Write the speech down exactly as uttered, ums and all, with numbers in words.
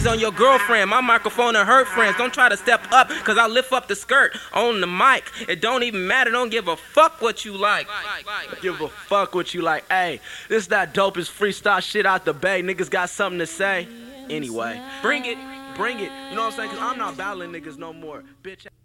on your girlfriend, my microphone and her friends. Don't try to step up, cause I'll lift up the skirt on the mic. It don't even matter, don't give a fuck what you like. Give a fuck what you like. Hey, this that dopest freestyle shit out the bay. Niggas got something to say. Anyway, bring it, bring it. You know what I'm saying? Cause I'm not battling niggas no more, bitch.